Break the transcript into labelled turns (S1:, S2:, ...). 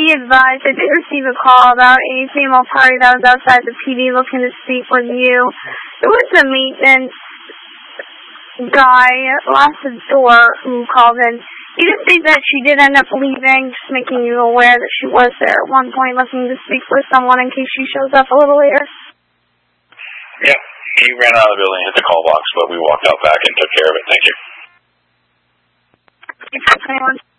S1: Be advised, I did receive a call about a female party that was outside the PD looking to speak with you. It was the maintenance guy last the door who called in. He did say that she did end up leaving, just making you aware that she was there at one point looking to speak with someone in case she shows up a little later.
S2: Yeah, he ran out of the building, hit the call box, but we walked out back and took care of it. Thank you.
S1: Anyone?